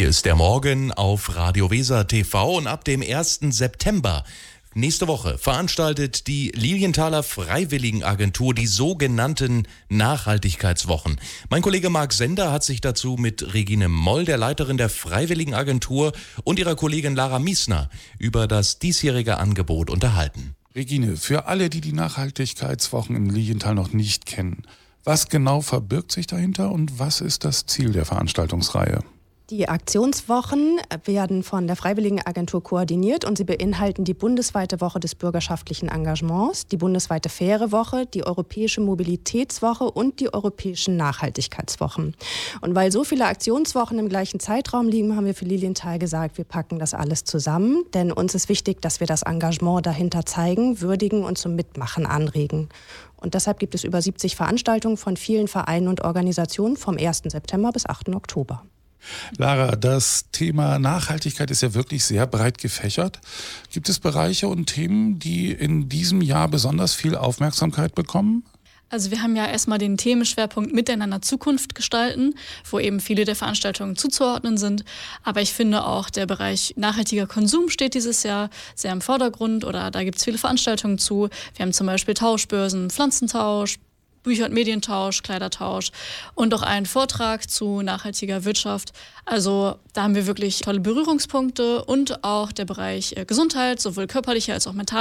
Hier ist der Morgen auf Radio Weser TV und ab dem 1. September nächste Woche veranstaltet die Lilienthaler Freiwilligenagentur die sogenannten Nachhaltigkeitswochen. Mein Kollege Marc Sender hat sich dazu mit Regine Moll, der Leiterin der Freiwilligenagentur, und ihrer Kollegin Lara Miesner über das diesjährige Angebot unterhalten. Regine, für alle, die die Nachhaltigkeitswochen im Lilienthal noch nicht kennen, was genau verbirgt sich dahinter und was ist das Ziel der Veranstaltungsreihe? Die Aktionswochen werden von der Freiwilligenagentur koordiniert und sie beinhalten die bundesweite Woche des bürgerschaftlichen Engagements, die bundesweite faire Woche, die europäische Mobilitätswoche und die europäischen Nachhaltigkeitswochen. Und weil so viele Aktionswochen im gleichen Zeitraum liegen, haben wir für Lilienthal gesagt, wir packen das alles zusammen, denn uns ist wichtig, dass wir das Engagement dahinter zeigen, würdigen und zum Mitmachen anregen. Und deshalb gibt es über 70 Veranstaltungen von vielen Vereinen und Organisationen vom 1. September bis 8. Oktober. Lara, das Thema Nachhaltigkeit ist ja wirklich sehr breit gefächert. Gibt es Bereiche und Themen, die in diesem Jahr besonders viel Aufmerksamkeit bekommen? Also wir haben ja erstmal den Themenschwerpunkt Miteinander Zukunft gestalten, wo eben viele der Veranstaltungen zuzuordnen sind. Aber ich finde auch, der Bereich nachhaltiger Konsum steht dieses Jahr sehr im Vordergrund oder da gibt es viele Veranstaltungen zu. Wir haben zum Beispiel Tauschbörsen, Pflanzentausch, Bücher- und Medientausch, Kleidertausch und auch einen Vortrag zu nachhaltiger Wirtschaft. Also da haben wir wirklich tolle Berührungspunkte und auch der Bereich Gesundheit, sowohl körperliche als auch mentale